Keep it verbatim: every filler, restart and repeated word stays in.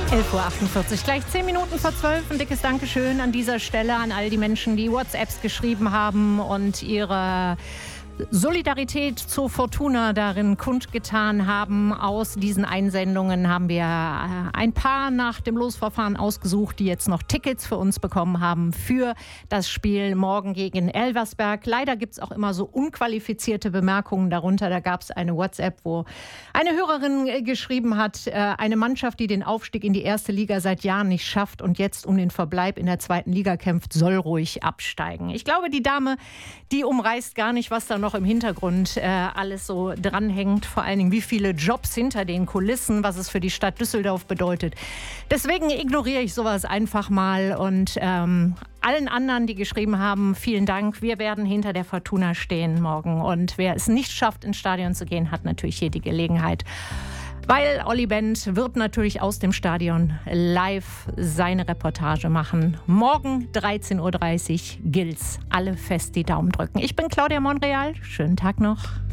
elf Uhr achtundvierzig, gleich zehn Minuten vor zwölf. Ein dickes Dankeschön an dieser Stelle an all die Menschen, die WhatsApps geschrieben haben und ihre Solidarität zur Fortuna darin kundgetan haben. Aus diesen Einsendungen haben wir ein paar nach dem Losverfahren ausgesucht, die jetzt noch Tickets für uns bekommen haben für das Spiel morgen gegen Elversberg. Leider gibt es auch immer so unqualifizierte Bemerkungen darunter. Da gab es eine WhatsApp, wo eine Hörerin geschrieben hat, eine Mannschaft, die den Aufstieg in die erste Liga seit Jahren nicht schafft und jetzt um den Verbleib in der zweiten Liga kämpft, soll ruhig absteigen. Ich glaube, die Dame, die umreißt gar nicht, was da noch im Hintergrund äh, alles so dranhängt, vor allen Dingen wie viele Jobs hinter den Kulissen, was es für die Stadt Düsseldorf bedeutet. Deswegen ignoriere ich sowas einfach mal und ähm, allen anderen, die geschrieben haben, vielen Dank. Wir werden hinter der Fortuna stehen morgen und wer es nicht schafft, ins Stadion zu gehen, hat natürlich hier die Gelegenheit. Weil Olli Bend wird natürlich aus dem Stadion live seine Reportage machen. Morgen dreizehn Uhr dreißig gilt's. Alle fest die Daumen drücken. Ich bin Claudia Monreal. Schönen Tag noch.